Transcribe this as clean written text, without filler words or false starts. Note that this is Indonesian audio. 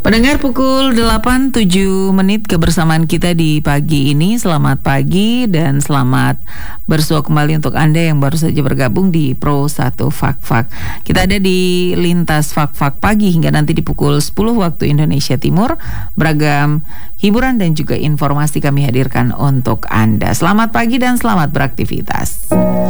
Pendengar, pukul 8:07 kebersamaan kita di pagi ini. Selamat pagi dan selamat bersua kembali untuk Anda yang baru saja bergabung di Pro 1 Fak-Fak. Kita ada di lintas Fak-Fak pagi hingga nanti di pukul 10 waktu Indonesia Timur. Beragam hiburan dan juga informasi kami hadirkan untuk Anda. Selamat pagi dan selamat beraktivitas.